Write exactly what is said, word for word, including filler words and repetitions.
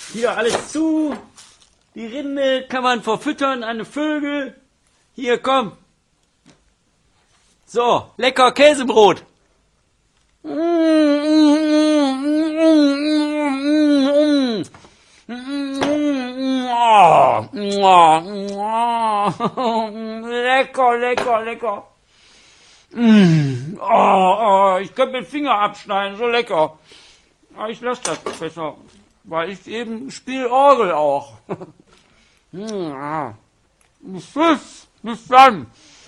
Hier alles zu. Die Rinde kann man verfüttern an die Vögel. Hier, komm. So, lecker Käsebrot. Lecker, lecker, lecker. Oh, oh, ich könnte den Finger abschneiden, so lecker. Aber ich lasse das besser, weil ich eben spiele Orgel auch. Bis dann.